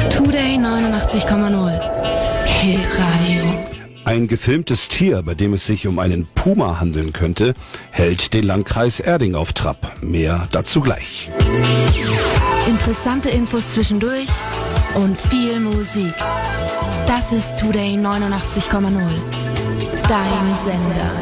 Today 89,0. Hitradio. Ein gefilmtes Tier, bei dem es sich um einen Puma handeln könnte, hält den Landkreis Erding auf Trab. Mehr dazu gleich. Interessante Infos zwischendurch und viel Musik. Das ist Today 89,0. Dein Sender.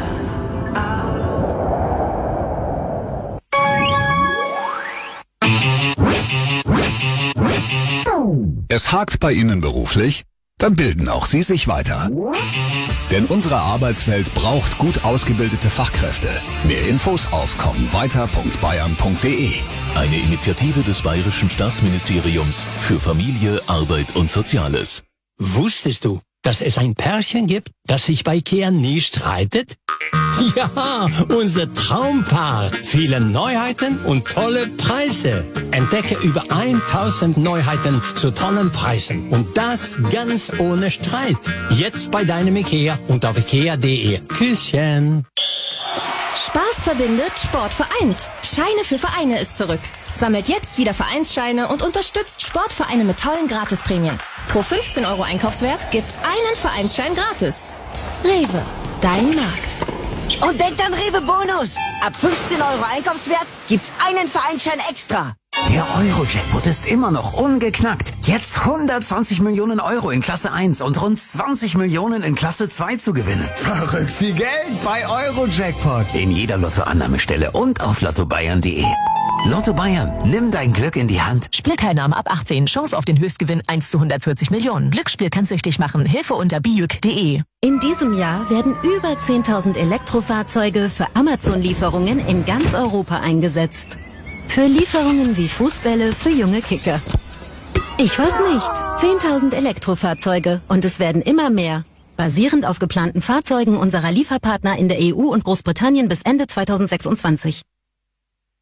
Es hakt bei Ihnen beruflich? Dann bilden auch Sie sich weiter. Denn unsere Arbeitswelt braucht gut ausgebildete Fachkräfte. Mehr Infos auf kommweiter.bayern.de. Eine Initiative des Bayerischen Staatsministeriums für Familie, Arbeit und Soziales. Wusstest du, dass es ein Pärchen gibt, das sich bei IKEA nie streitet? Ja, unser Traumpaar. Viele Neuheiten und tolle Preise. Entdecke über 1000 Neuheiten zu tollen Preisen. Und das ganz ohne Streit. Jetzt bei deinem IKEA und auf IKEA.de. Küsschen. Spaß verbindet, Sport vereint. Scheine für Vereine ist zurück. Sammelt jetzt wieder Vereinsscheine und unterstützt Sportvereine mit tollen Gratisprämien. Pro 15 € Einkaufswert gibt's einen Vereinsschein gratis. Rewe, dein Markt. Und denkt an Rewe Bonus. Ab 15 € Einkaufswert gibt's einen Vereinsschein extra. Der Euro-Jackpot ist immer noch ungeknackt. Jetzt 120 Millionen € in Klasse 1 und rund 20 Millionen in Klasse 2 zu gewinnen. Verrückt viel Geld bei Euro-Jackpot. In jeder Lottoannahmestelle und auf lottobayern.de. Lotto Bayern, nimm dein Glück in die Hand. Spielteilnahme ab 18. Chance auf den Höchstgewinn 1 zu 140 Millionen. Glücksspiel kann süchtig machen. Hilfe unter biuk.de. In diesem Jahr werden über 10.000 Elektrofahrzeuge für Amazon-Lieferungen in ganz Europa eingesetzt. Für Lieferungen wie Fußbälle für junge Kicker. Ich weiß nicht. 10.000 Elektrofahrzeuge und es werden immer mehr. Basierend auf geplanten Fahrzeugen unserer Lieferpartner in der EU und Großbritannien bis Ende 2026.